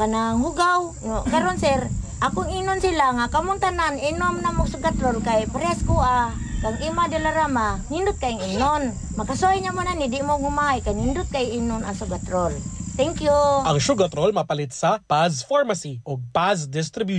kanang hugaw. No, karon sir, akong inon sila nga kamong tanan inom na mo sugatrol kay parehas ko kang ima de la Rama nindot kay inon. Makasoy nya mo na ni di mo humay kay nindot kay inon ang sugatrol. Thank you. Ang sugatrol mapalit sa Paz Pharmacy o Paz Distribution.